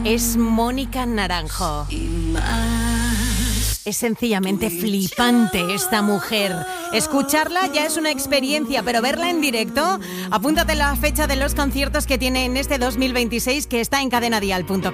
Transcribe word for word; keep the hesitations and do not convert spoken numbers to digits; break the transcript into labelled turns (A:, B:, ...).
A: Es Mónica Naranjo. Es sencillamente flipante esta mujer. Escucharla ya es una experiencia, pero verla en directo, apúntate la fecha de los conciertos que tiene en este dos mil veintiséis, que está en cadena dial punto com.